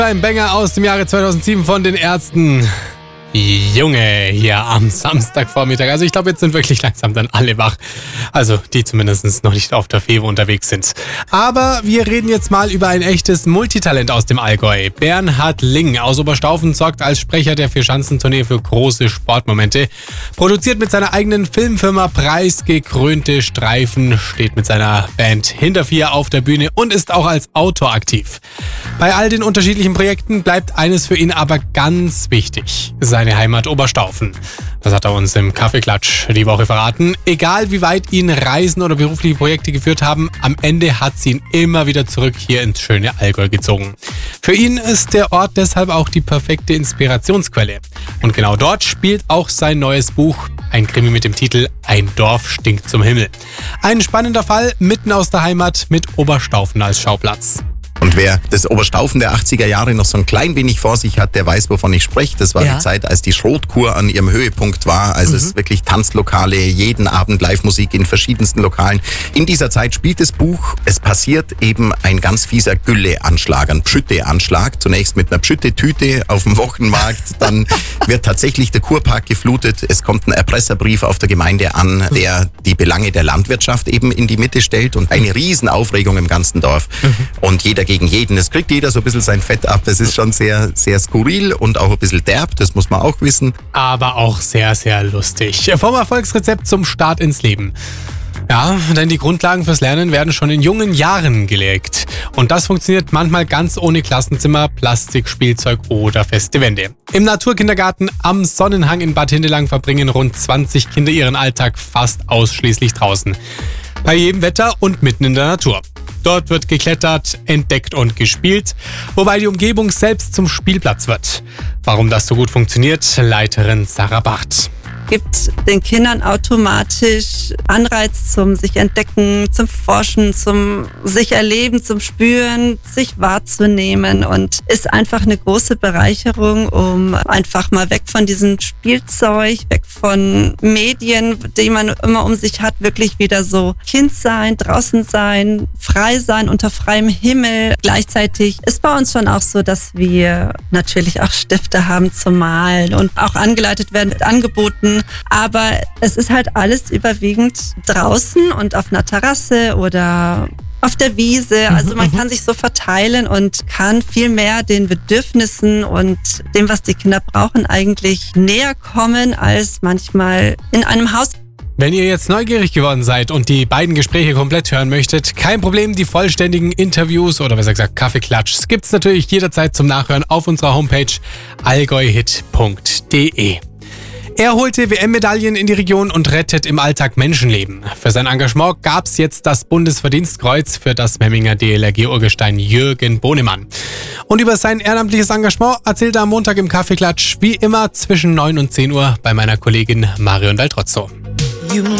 Ein Banger aus dem Jahre 2007 von den Ärzten. Junge, hier am Samstagvormittag. Also ich glaube, jetzt sind wirklich langsam dann alle wach. Also die zumindest noch nicht auf der Fewe unterwegs sind. Aber wir reden jetzt mal über ein echtes Multitalent aus dem Allgäu. Bernhard Ling aus Oberstaufen sorgt als Sprecher der Vierschanzentournee für große Sportmomente. Produziert mit seiner eigenen Filmfirma preisgekrönte Streifen, steht mit seiner Band Hinter 4 auf der Bühne und ist auch als Autor aktiv. Bei all den unterschiedlichen Projekten bleibt eines für ihn aber ganz wichtig: seine Heimat Oberstaufen. Das hat er uns im Kaffeeklatsch die Woche verraten. Egal wie weit ihn Reisen oder berufliche Projekte geführt haben, am Ende hat sie ihn immer wieder zurück hier ins schöne Allgäu gezogen. Für ihn ist der Ort deshalb auch die perfekte Inspirationsquelle. Und genau dort spielt auch sein neues Buch, ein Krimi mit dem Titel Ein Dorf stinkt zum Himmel. Ein spannender Fall mitten aus der Heimat mit Oberstaufen als Schauplatz. Und wer das Oberstaufen der 80er Jahre noch so ein klein wenig vor sich hat, der weiß, wovon ich spreche. Das war die Zeit, als die Schrotkur an ihrem Höhepunkt war. Also es ist wirklich Tanzlokale, jeden Abend Live-Musik in verschiedensten Lokalen. In dieser Zeit spielt das Buch. Es passiert eben ein ganz fieser Gülleanschlag, ein Pschütte-Anschlag. Zunächst mit einer Pschütte-Tüte auf dem Wochenmarkt. Dann wird tatsächlich der Kurpark geflutet. Es kommt ein Erpresserbrief auf der Gemeinde an, der die Belange der Landwirtschaft eben in die Mitte stellt. Und eine Riesenaufregung im ganzen Dorf. Und jeder gegen jeden. Es kriegt jeder so ein bisschen sein Fett ab. Es ist schon sehr, sehr skurril und auch ein bisschen derb, das muss man auch wissen. Aber auch sehr, sehr lustig. Vom Erfolgsrezept zum Start ins Leben. Ja, denn die Grundlagen fürs Lernen werden schon in jungen Jahren gelegt. Und das funktioniert manchmal ganz ohne Klassenzimmer, Plastikspielzeug oder feste Wände. Im Naturkindergarten am Sonnenhang in Bad Hindelang verbringen rund 20 Kinder ihren Alltag fast ausschließlich draußen. Bei jedem Wetter und mitten in der Natur. Dort wird geklettert, entdeckt und gespielt, wobei die Umgebung selbst zum Spielplatz wird. Warum das so gut funktioniert, Leiterin Sarah Bacht. Gibt den Kindern automatisch Anreiz zum sich entdecken, zum Forschen, zum sich erleben, zum Spüren, sich wahrzunehmen und ist einfach eine große Bereicherung, um einfach mal weg von diesem Spielzeug, weg von Medien, die man immer um sich hat, wirklich wieder so Kind sein, draußen sein, frei sein, unter freiem Himmel. Gleichzeitig ist bei uns schon auch so, dass wir natürlich auch Stifte haben zum Malen und auch angeleitet werden mit Angeboten. Aber es ist halt alles überwiegend draußen und auf einer Terrasse oder auf der Wiese. Also man kann sich so verteilen und kann viel mehr den Bedürfnissen und dem, was die Kinder brauchen, eigentlich näher kommen als manchmal in einem Haus. Wenn ihr jetzt neugierig geworden seid und die beiden Gespräche komplett hören möchtet, kein Problem, die vollständigen Interviews oder besser gesagt Kaffeeklatschs gibt's natürlich jederzeit zum Nachhören auf unserer Homepage allgäuhit.de. Er holte WM-Medaillen in die Region und rettet im Alltag Menschenleben. Für sein Engagement gab's jetzt das Bundesverdienstkreuz für das Memminger DLRG-Urgestein Jürgen Bohnemann. Und über sein ehrenamtliches Engagement erzählt er am Montag im Kaffeeklatsch wie immer zwischen 9 und 10 Uhr bei meiner Kollegin Marion Daltrozzo. You